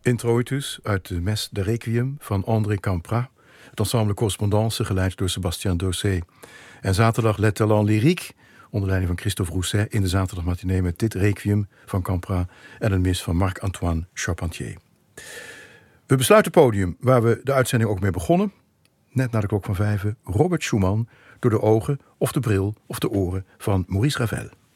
Introitus uit de Messe de Requiem van André Campra. Het ensemble Correspondance geleid door Sébastien Dossé. En zaterdag Les Talents Lyriques onder leiding van Christophe Rousset in de zaterdagmatinee met dit Requiem van Campra en een mis van Marc-Antoine Charpentier. We besluiten het podium waar we de uitzending ook mee begonnen. Net na de klok van 5, Robert Schumann door de ogen of de bril of de oren van Maurice Ravel.